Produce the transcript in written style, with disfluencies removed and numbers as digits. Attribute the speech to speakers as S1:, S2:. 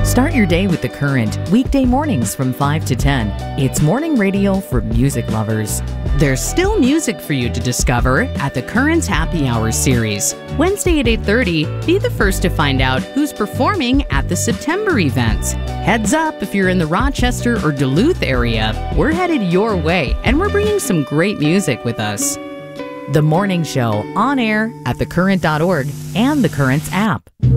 S1: Start your day with The Current, weekday mornings from 5 to 10. It's morning radio for music lovers. There's still music for you to discover at The Current's Happy Hour series. Wednesday at 8:30, be the first to find out who's performing at the September events. Heads up if you're in the Rochester or Duluth area, we're headed your way and we're bringing some great music with us. The Morning Show, on air at thecurrent.org and The Current's app.